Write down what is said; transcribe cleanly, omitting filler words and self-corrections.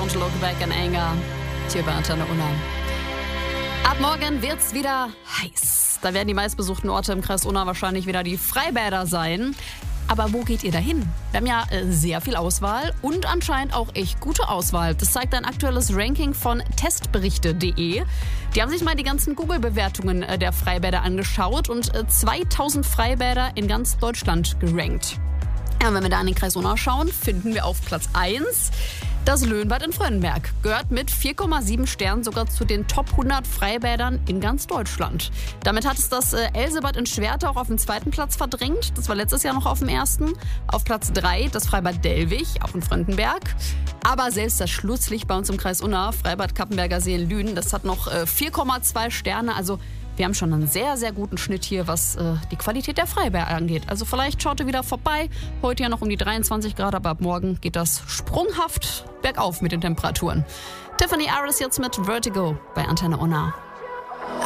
Don't Look Back in Anger. Hier bei Antenne Unna. Ab morgen wird's wieder heiß. Da werden die meistbesuchten Orte im Kreis Unna wahrscheinlich wieder die Freibäder sein. Aber wo geht ihr dahin? Wir haben ja sehr viel Auswahl und anscheinend auch echt gute Auswahl. Das zeigt ein aktuelles Ranking von testberichte.de. Die haben sich mal die ganzen Google-Bewertungen der Freibäder angeschaut und 2000 Freibäder in ganz Deutschland gerankt. Ja, wenn wir da in den Kreis Unna schauen, finden wir auf Platz 1 das Löhnbad in Frönnenberg. Gehört mit 4,7 Sternen sogar zu den Top 100 Freibädern in ganz Deutschland. Damit hat es das Elsebad in Schwerte auch auf den zweiten Platz verdrängt. Das war letztes Jahr noch auf dem ersten. Auf Platz 3 das Freibad Dellwig, auch in Frönnenberg. Aber selbst das Schlusslicht bei uns im Kreis Unna, Freibad Kappenberger See in Lünen, das hat noch 4,2 Sterne. Also wir haben schon einen sehr, sehr guten Schnitt hier, was die Qualität der Freibäder angeht. Also vielleicht schaut ihr wieder vorbei. Heute ja noch um die 23 Grad, aber ab morgen geht das sprunghaft bergauf mit den Temperaturen. Tiffany Aris jetzt mit Vertigo bei Antenne Unna.